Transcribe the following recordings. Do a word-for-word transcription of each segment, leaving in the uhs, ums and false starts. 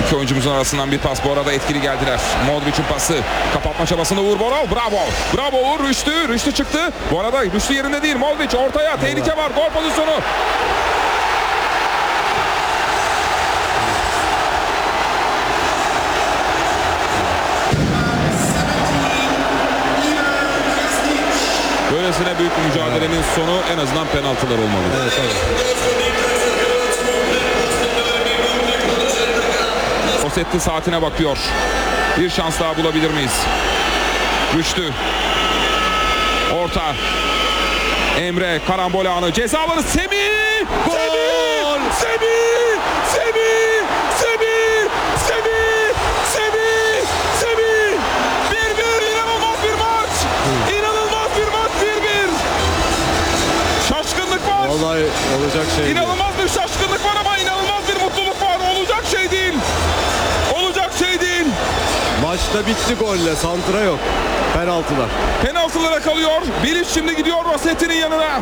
İki oyuncumuzun arasından bir pas, bu arada etkili geldiler. Modric'in pası, kapatma çabasında Uğur Boral, bravo. Bravo Uğur, Rüştü, Rüştü çıktı. Bu arada Rüştü yerinde değil, Modric ortaya, tehlike var, gol pozisyonu. Böylesine büyük bir mücadelenin sonu en azından penaltılar olmalı. Evet, evet. Rossetti saatine bakıyor. Bir şans daha bulabilir miyiz? Rüştü. Orta. Emre, karambol anı, ceza alanı, Semih! Gol! Semih! Semih! Semih! Semih! Semih! Semih! bir bir, inanılmaz bir maç! İnanılmaz bir maç, bir bir! Şaşkınlık var! Vallahi olacak şey değil. İnanılmaz bir şaşkınlık var ama inanılmaz bir mutluluk var. Olacak şey değil. Olacak şey değil. Maçta bitti golle, santra yok. Penaltılar. Penaltılara kalıyor. Bilic şimdi gidiyor Rossetti'nin yanına.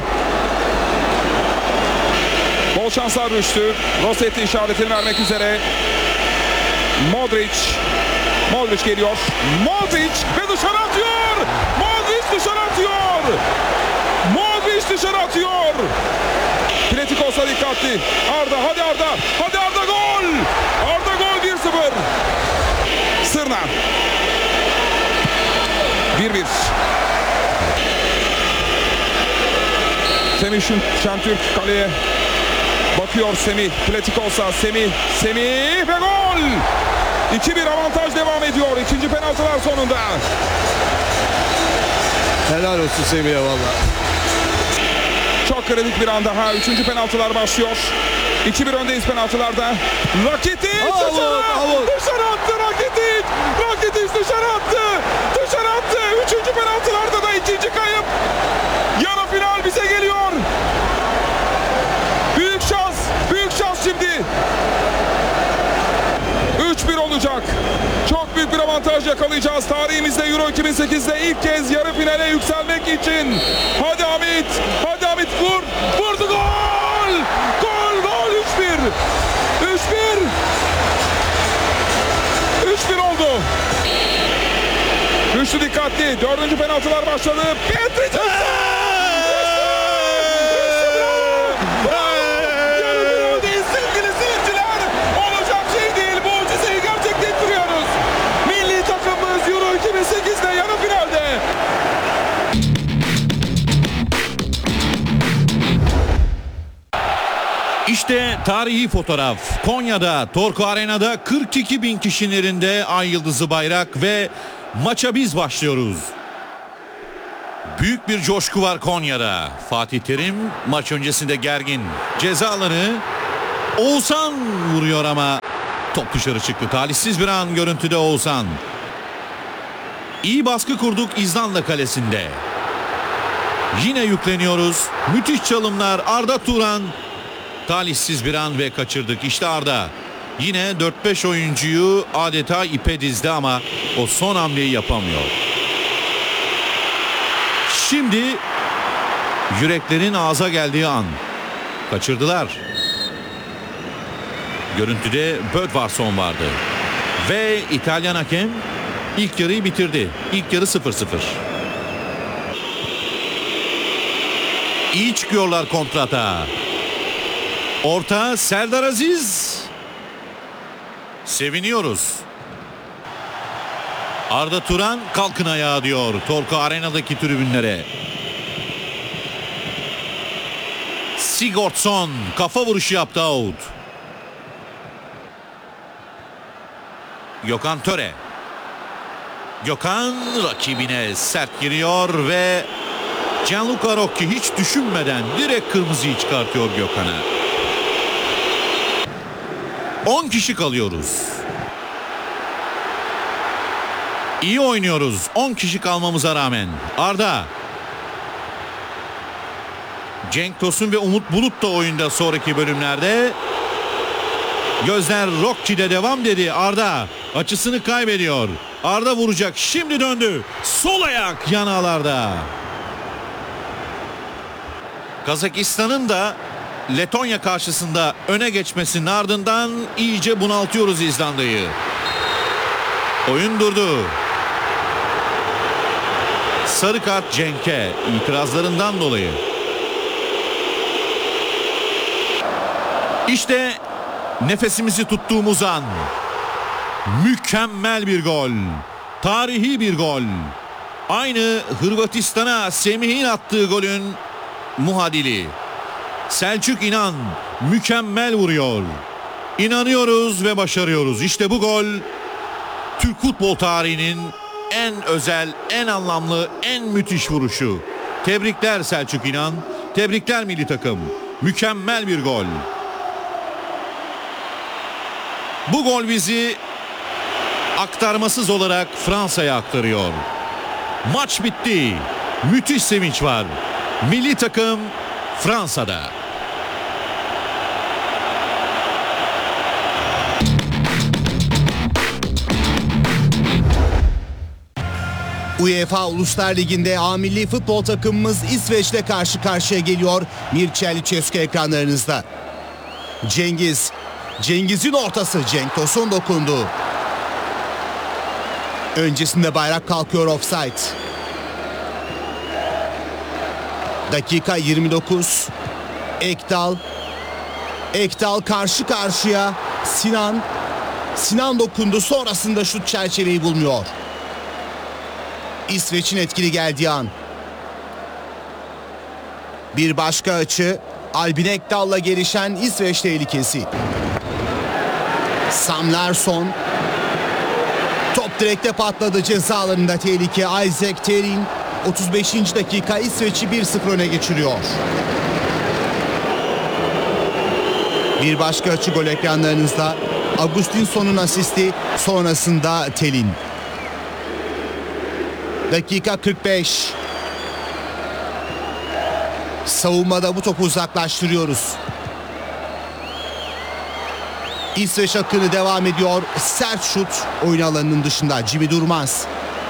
Bol şanslar Rüştü. Rossetti işaretini vermek üzere. Modric. Modric geliyor. Modric ve dışarı atıyor. Modric dışarı atıyor. Modric dışarı atıyor. Pletikosa dikkatli. Arda, hadi Arda. Hadi Arda, gol. Arda gol, bir sıfır. Sırna. bir bir. Semih Şentürk kaleye bakıyor. Semih, Pletikosa, Semih, Semih ve gol. iki bir avantaj devam ediyor. İkinci penaltılar sonunda. Helal olsun Semih'e valla. Çok kritik bir an daha. Üçüncü penaltılar başlıyor. iki bir öndeyiz penaltılarda. Rakitic dışarı, dışarı attı Rakitic. Rakitic dışarı attı. Dışarı attı. Üçüncü penaltılarda da ikinci kayıp. Yarı final bize geliyor. Büyük şans. Büyük şans şimdi. üç bir olacak. Çok büyük bir avantaj yakalayacağız. Tarihimizde Euro iki bin sekizde ilk kez yarı finale yükselmek için. Hadi Hamit. Hadi Hamit, vur. Vurdu, gol. Gol, gol. üç bir. üç bir. üç bir oldu. Güçlü, dikkatli. Dördüncü penaltılar başladı. Petric. İşte tarihi fotoğraf. Konya'da, Torku Arena'da kırk iki bin kişinin elinde ay yıldızı bayrak ve maça biz başlıyoruz. Büyük bir coşku var Konya'da. Fatih Terim maç öncesinde gergin. Ceza alanı, Oğuzhan vuruyor ama top dışarı çıktı. Talihsiz bir an görüntüde Oğuzhan. İyi baskı kurduk İzlanda kalesinde. Yine yükleniyoruz. Müthiş çalımlar. Arda Turan. Talihsiz bir an ve kaçırdık. İşte Arda. Yine dört beş oyuncuyu adeta ipe dizdi ama o son hamleyi yapamıyor. Şimdi yüreklerin ağza geldiği an. Kaçırdılar. Görüntüde Bödvarsson vardı. Ve İtalyan hakem ilk yarıyı bitirdi. İlk yarı sıfır sıfır. İyi çıkıyorlar kontrata. Orta, Serdar Aziz. Seviniyoruz. Arda Turan kalkın ayağa diyor Torku Arena'daki tribünlere. Sigurdsson kafa vuruşu yaptı, out. Gökhan Töre. Gökhan rakibine sert giriyor ve Gianluca Rocchi hiç düşünmeden direkt kırmızıyı çıkartıyor Gökhan'a. on kişi kalıyoruz. İyi oynuyoruz on kişi kalmamıza rağmen. Arda. Cenk Tosun ve Umut Bulut da oyunda sonraki bölümlerde. Gözler Rocchi'de devam dedi. Arda açısını kaybediyor. Arda vuracak. Şimdi döndü. Sol ayak yanağlarda. Kazakistan'ın da Letonya karşısında öne geçmesinin ardından iyice bunaltıyoruz İzlanda'yı. Oyun durdu. Sarı kart Cenk'e itirazlarından dolayı. İşte nefesimizi tuttuğumuz an. Mükemmel bir gol. Tarihi bir gol. Aynı Hırvatistan'a Semih'in attığı golün muadili. Selçuk İnan mükemmel vuruyor. İnanıyoruz ve başarıyoruz. İşte bu gol Türk futbol tarihinin en özel, en anlamlı, en müthiş vuruşu. Tebrikler Selçuk İnan. Tebrikler milli takım. Mükemmel bir gol. Bu gol bizi aktarmasız olarak Fransa'ya aktarıyor. Maç bitti. Müthiş sevinç var. Milli takım Fransa'da. UEFA Uluslar Ligi'nde A milli futbol takımımız İsveç'le karşı karşıya geliyor. Mircea Lucescu ekranlarınızda. Cengiz. Cengiz'in ortası. Cenk Tosun dokundu. Öncesinde bayrak kalkıyor, offside. Dakika yirmi dokuz. Ekdal. Ekdal karşı karşıya. Sinan. Sinan dokundu. Sonrasında şut çerçeveyi bulmuyor. İsveç'in etkili geldiği an. Bir başka açı. Albin Ekdal'la gelişen İsveç tehlikesi. Sam Larsson. Top direkte patladı, ceza alanında tehlike. Isaac Terin otuz beşinci dakika İsveç'i bir sıfır öne geçiriyor. Bir başka açı gol ekranlarınızda. Augustinsson'un asisti, sonrasında Telin. Dakika kırk beş. Savunmada bu topu uzaklaştırıyoruz. İsveç akını devam ediyor. Sert şut oyun alanının dışında. Jimmy Durmaz.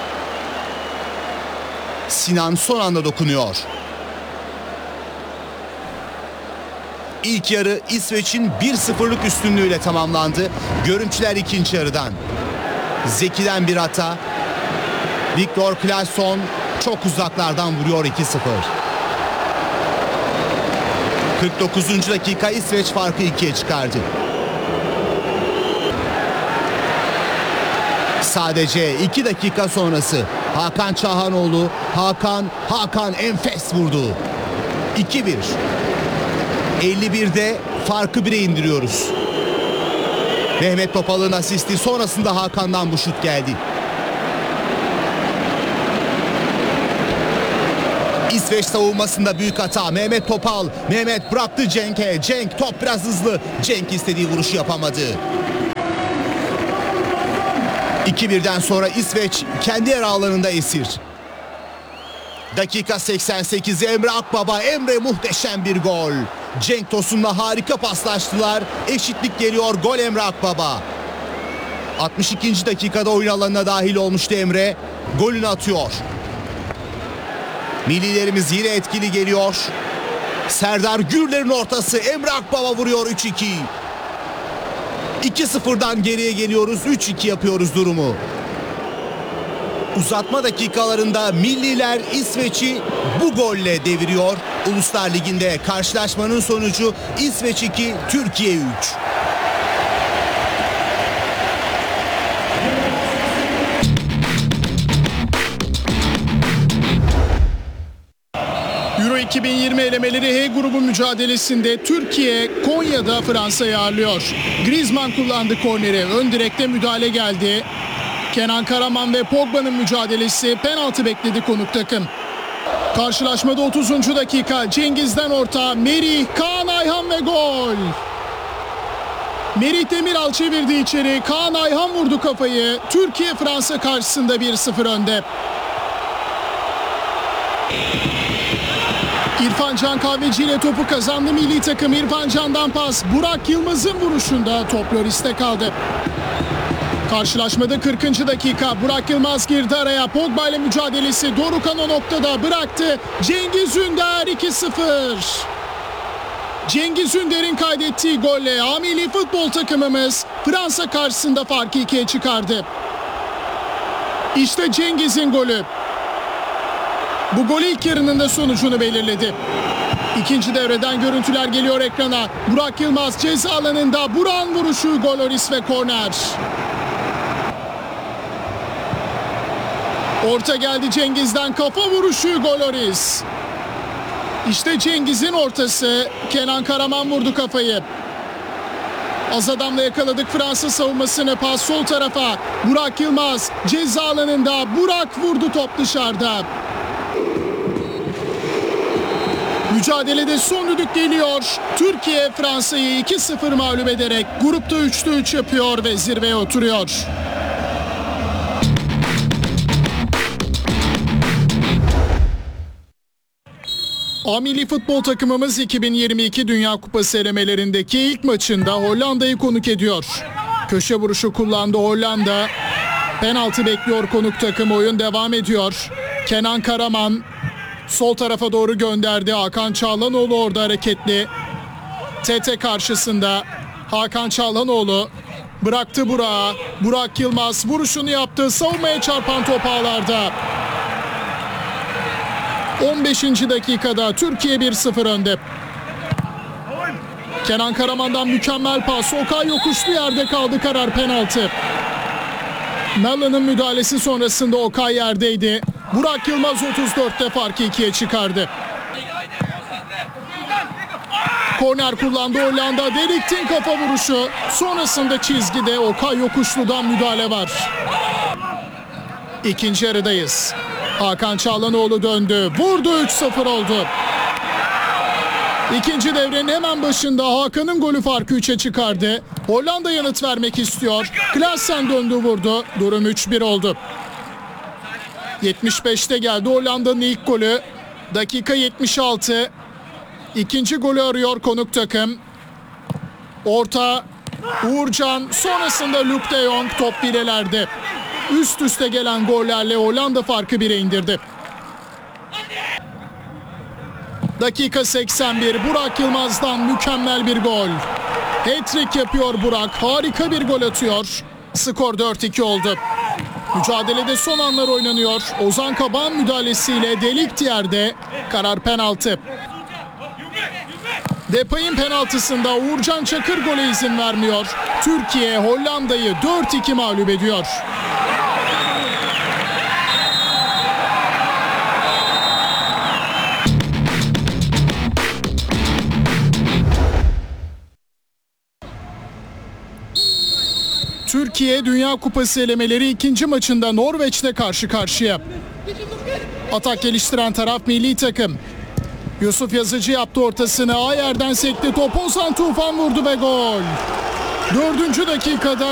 Sinan son anda dokunuyor. İlk yarı İsveç'in bir sıfırlık üstünlüğüyle tamamlandı. Görüntüler ikinci yarıdan. Zeki'den bir hata. Viktor Claesson çok uzaklardan vuruyor, iki sıfır. kırk dokuzuncu dakika İsveç farkı ikiye çıkardı. Sadece iki dakika sonrası Hakan Çahanoğlu, Hakan, Hakan enfes vurdu. iki bir. elli birde farkı bire indiriyoruz. Mehmet Topal'ın asisti, sonrasında Hakan'dan bu şut geldi. İsveç savunmasında büyük hata. Mehmet Topal. Mehmet bıraktı Cenk'e. Cenk, top biraz hızlı. Cenk istediği vuruşu yapamadı. iki birden sonra İsveç kendi yer alanında esir. Dakika seksen sekiz. Emre Akbaba. Emre muhteşem bir gol. Cenk Tosun'la harika paslaştılar. Eşitlik geliyor. Gol Emre Akbaba. altmış ikinci dakikada oyun alanına dahil olmuştu Emre. Golünü atıyor. Millilerimiz yine etkili geliyor. Serdar Gürler'in ortası. Emre Akbaba vuruyor, üç iki. iki sıfırdan geriye geliyoruz. üç iki yapıyoruz durumu. Uzatma dakikalarında milliler İsveç'i bu golle deviriyor. Uluslar Ligi'nde karşılaşmanın sonucu İsveç iki, Türkiye üç. Euro iki bin yirmi elemeleri H grubu mücadelesinde Türkiye Konya'da Fransa'yı ağırlıyor. Griezmann kullandı korneri. Ön direkte müdahale geldi. Kenan Karaman ve Pogba'nın mücadelesi, penaltı bekledi konuk takım. Karşılaşmada otuzuncu dakika Cengiz'den orta. Merih, Kaan Ayhan ve gol. Merih Demiral çevirdi içeri. Kaan Ayhan vurdu kafayı. Türkiye Fransa karşısında bir sıfır önde. İrfan Can Kahveci ile topu kazandı milli takım. İrfan Can'dan pas. Burak Yılmaz'ın vuruşunda top Lloris'te kaldı. Karşılaşmada kırkıncı dakika. Burak Yılmaz girdi araya. Pogba ile mücadelesi. Dorukhan o noktada bıraktı. Cengiz Ünder iki sıfır. Cengiz Ünder'in kaydettiği golle A milli futbol takımımız Fransa karşısında farkı ikiye çıkardı. İşte Cengiz'in golü. Bu gol ilk yarının da sonucunu belirledi. İkinci devreden görüntüler geliyor ekrana. Burak Yılmaz ceza alanında, Burak'ın vuruşu, gol Loris ve korner. Orta geldi Cengiz'den, kafa vuruşu, gol Loris. İşte Cengiz'in ortası, Kenan Karaman vurdu kafayı. Az adamla yakaladık Fransa savunmasını, pas sol tarafa. Burak Yılmaz ceza alanında, Burak vurdu, top dışarıda. Mücadelede son düdük geliyor. Türkiye Fransa'yı iki sıfır mağlup ederek grupta üçte üç yapıyor ve zirveye oturuyor. A milli futbol takımımız iki bin yirmi iki Dünya Kupası elemelerindeki ilk maçında Hollanda'yı konuk ediyor. Köşe vuruşu kullandı Hollanda. Penaltı bekliyor konuk takım, oyun devam ediyor. Kenan Karaman sol tarafa doğru gönderdi. Hakan Çalhanoğlu orada hareketli. T T karşısında Hakan Çalhanoğlu bıraktı Burak'a. Burak Yılmaz vuruşunu yaptı. Savunmaya çarpan top ağlarda. on beşinci dakikada Türkiye bir sıfır önde. Kenan Karaman'dan mükemmel pas. Okay yokuşlu yerde kaldı, karar penaltı. Mellon'un müdahalesi sonrasında Okay yerdeydi. Burak Yılmaz otuz dörtte farkı ikiye çıkardı. Korner kullandı Hollanda. Deliktin kafa vuruşu. Sonrasında çizgide Okay Yokuşlu'dan müdahale var. İkinci yarıdayız. Hakan Çalhanoğlu döndü. Vurdu, üç sıfır oldu. İkinci devrenin hemen başında Hakan'ın golü farkı üçe çıkardı. Hollanda yanıt vermek istiyor. Klaassen döndü, vurdu. Durum üç bir oldu. yetmiş beşte geldi Hollanda'nın ilk golü. Dakika yetmiş altı. İkinci golü arıyor konuk takım. Orta Uğurcan, sonrasında Luuk de Jong, top filelerde. Üst üste gelen gollerle Hollanda farkı bire indirdi. Dakika seksen bir, Burak Yılmaz'dan mükemmel bir gol. Hat-trick yapıyor Burak, harika bir gol atıyor. Skor dört iki oldu. Mücadelede son anlar oynanıyor. Ozan Kabak'ın müdahalesiyle Delik yerde, karar penaltı. Depay'ın penaltısında Uğurcan Çakır gole izin vermiyor. Türkiye Hollanda'yı dört iki mağlup ediyor. Türkiye Dünya Kupası elemeleri ikinci maçında Norveç'te karşı karşıya. Atak geliştiren taraf milli takım. Yusuf Yazıcı yaptı ortasını. A yerden sekti top. Ozan Tufan vurdu ve gol. Dördüncü dakikada